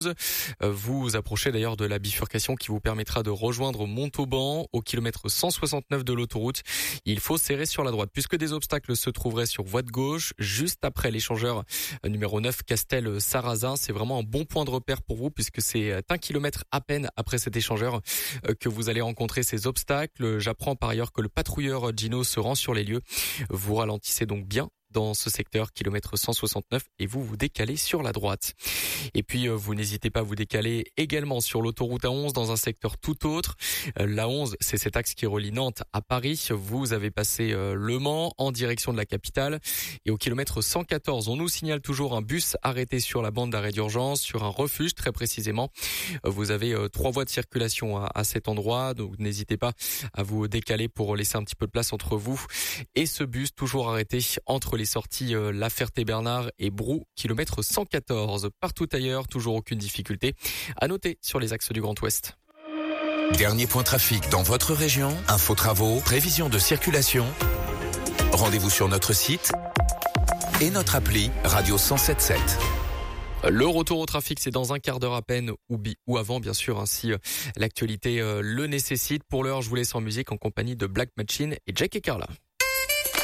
Vous approchez d'ailleurs de la bifurcation qui vous permettra de rejoindre Montauban au kilomètre 169 de l'autoroute. Il faut serrer sur la droite puisque des obstacles se trouveraient sur voie de gauche juste après l'échangeur numéro 9 Castel-Sarrazin. C'est vraiment un bon point de repère pour vous puisque c'est 1 kilomètre à peine après cet échangeur que vous allez rencontrer ces obstacles. J'apprends par ailleurs que le patrouilleur Gino se rend sur les lieux. Vous ralentissez donc bien dans ce secteur, kilomètre 169, et vous décalez sur la droite. Et puis, vous n'hésitez pas à vous décaler également sur l'autoroute A11 dans un secteur tout autre. La 11, c'est cet axe qui relie Nantes à Paris. Vous avez passé Le Mans en direction de la capitale. Et au kilomètre 114, on nous signale toujours un bus arrêté sur la bande d'arrêt d'urgence, sur un refuge très précisément. Vous avez 3 voies de circulation à cet endroit, donc n'hésitez pas à vous décaler pour laisser un petit peu de place entre vous et ce bus toujours arrêté entre les sorties La Ferté-Bernard et Brou, kilomètre 114. Partout ailleurs, toujours aucune difficulté. À noter sur les axes du Grand Ouest. Dernier point trafic dans votre région, info travaux, prévision de circulation. Rendez-vous sur notre site et notre appli Radio 107.7. Le retour au trafic, c'est dans un quart d'heure à peine ou avant, bien sûr, si l'actualité le nécessite. Pour l'heure, je vous laisse en musique en compagnie de Black Machine et Jack et Carla.